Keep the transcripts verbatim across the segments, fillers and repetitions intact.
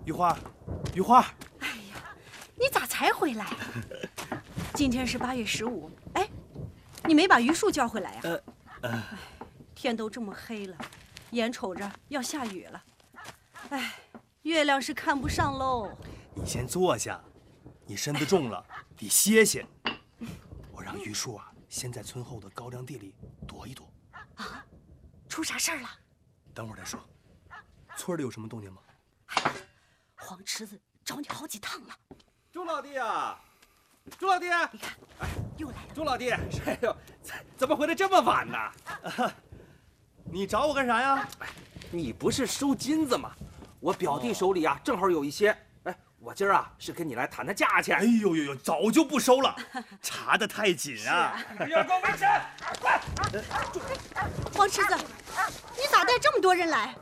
玉花，玉花， 哎呀，你咋才回来？今天是八月十五，哎，你没把榆树叫回来呀？ 呃，呃， 天都这么黑了，眼瞅着要下雨了，哎，月亮是看不上喽。 你先坐下，你身子重了，得歇歇。我让榆树啊，先在村后的高粱地里躲一躲。 啊，出啥事儿了？ 等会儿再说。村里有什么动静吗？ 黄池子找你好几趟了。 朱老弟啊，朱老弟， 你看，哎，又来了。 朱老弟，哎呦，怎么回来这么晚呢？ 啊、你找我干啥呀？ 你不是收金子吗？我表弟手里啊，正好有一些。哎，我今儿啊是跟你来谈谈价钱。 哎呦呦呦，早就不收了，查得太紧啊！ 要够危险！快！ 黄池子，你咋带这么多人来？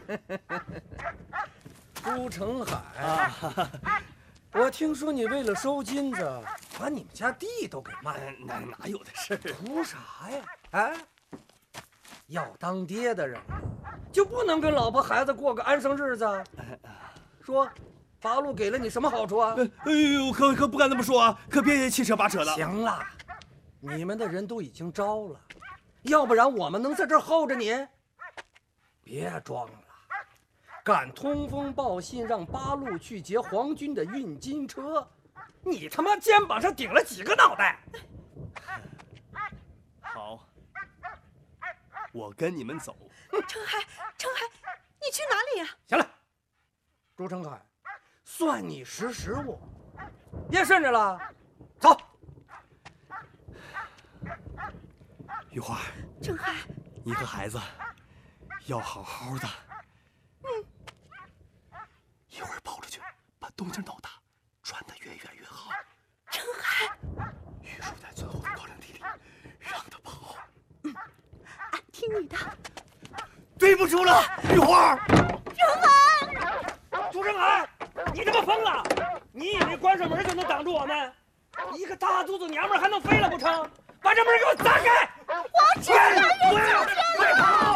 朱成海，啊、我听说你为了收金子，把你们家地都给卖了， 哪哪有的事？ 图啥呀？哎，要当爹的人就不能跟老婆孩子过个安生日子？说，八路给了你什么好处啊？ 哎呦，可可不敢这么说啊，可别七扯八扯的。 行了，你们的人都已经招了，要不然我们能在这儿候着你？别装了。敢通风报信让八路去劫皇军的运金车，你他妈肩膀上顶了几个脑袋？ 好，我跟你们走。 程海，程海，你去哪里呀？ 行了，朱成海，算你识时务，别渗着了，走。 玉花， 程海， 你和孩子要好好的。 嗯。 一会儿跑出去，把动静闹大，传得越远越好。 程海， 榆树在村后的高粱地里，让他跑。 嗯，俺听你的。 对不住了，玉花。 程海， 朱成海，你他妈疯了！你以为关上门就能挡住我们？一个大肚子娘们还能飞了不成？把这门给我砸开！ 王池子，人救天了！